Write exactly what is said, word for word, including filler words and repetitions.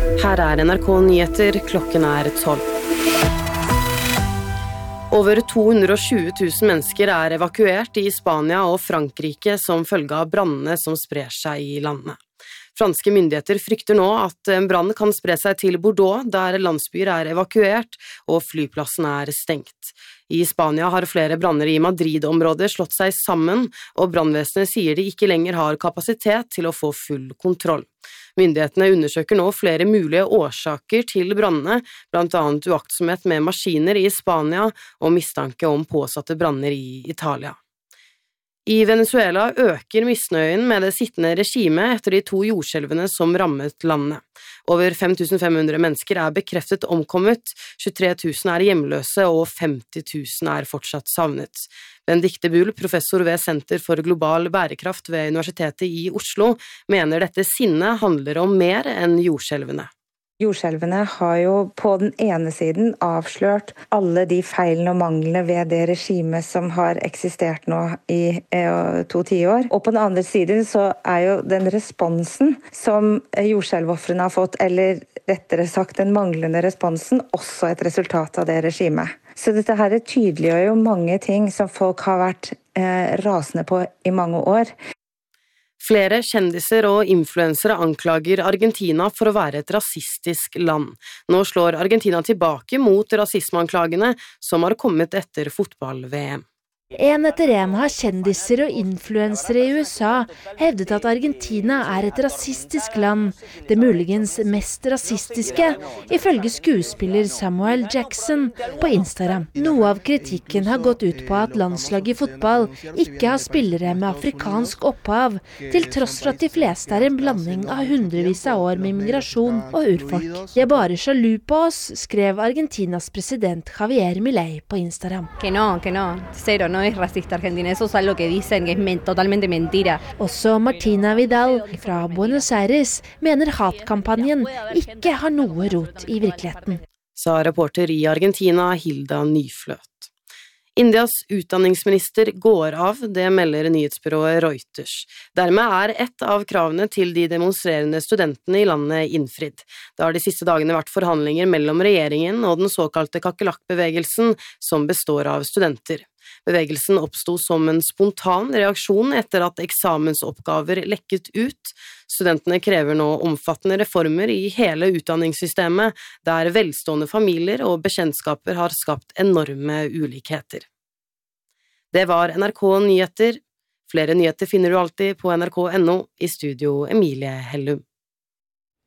Her er N R K Nyheter, klokken er tolv. Over to hundre og tjue tusen mennesker er evakuert i Spania og Frankrike som følge av brannene som sprer seg i landene. Franske myndigheter frykter nå at en brann kan spre seg til Bordeaux, der landsbyer er evakuert og flyplassen er stengt. I Spania har flere branner i Madrid-området slått seg sammen, og brannvesenet sier de ikke lenger har kapasitet til å få full kontroll. Myndighetene undersøker nå flere mulige årsaker til brannene, blant annet uaktsomhet med maskiner i Spania og mistanke om påsatte branner i Italia. I Venezuela øker misnøyen med det sittende regimet etter de to jordskjelvene som rammet landet. Over fem tusen fem hundre mennesker er bekreftet omkommet, tjuetre tusen er hjemløse og femti tusen er fortsatt savnet. Benedicte Bull, professor ved Senter for global bærekraft ved Universitetet i Oslo, mener dette sinnet handler om mer enn jordskjelvene. Jordskjelvene har jo på den ene siden avslørt alle de feilene og manglene ved det regimet som har eksistert nå i eh, to tiår. Og på den andre siden så er jo den responsen som jordskjelvofrene har fått, eller rettere sagt den manglende responsen, også et resultat av det regimet. Så dette her tydeliggjør jo mange ting som folk har vært eh, rasende på i mange år. Flere kjendiser og influensere anklager Argentina for å være et rasistisk land. Nå slår Argentina tilbake mot rasismeanklagene som har kommet etter fotball-V M. En etter en har kjendiser og influensere i U S A hevdet at Argentina er et rasistisk land, det muligens mest rasistiske, ifølge skuespiller Samuel Jackson på Instagram. Noe av kritikken har gått ut på at landslaget i fotball ikke har spillere med afrikansk opphav, til tross for at de fleste er en blanding av hundrevis av år med immigrasjon og urfolk. «Jeg er bare sjalu på oss», skrev Argentinas president Javier Milei på Instagram. Que no, que no, cero, no. No es racista Argentina, eso es algo que dicen que es men- totalmente mentira. Også Martina Vidal fra Buenos Aires mener hatkampanjen ikke har noe rot i virkeligheten. Sa reporter i Argentina Hilda Nyfløt. Indias utdanningsminister går av, det melder nyhetsbyrået Reuters. Dermed er ett av kravene til de demonstrerende studentene i landet innfridd. Det har de siste dagene vært forhandlinger mellom regjeringen og den såkalte kakerlakkbevegelsen, som består av studenter. Bevegelsen oppstod som en spontan reaksjon etter at eksamensoppgaver lekket ut. Studentene krever nå omfattende reformer i hele utdanningssystemet, der velstående familier og bekjentskaper har skapt enorme ulikheter. Det var N R K Nyheter. Flere nyheter finner du alltid på N R K punktum no, i studio Emilie Hellum.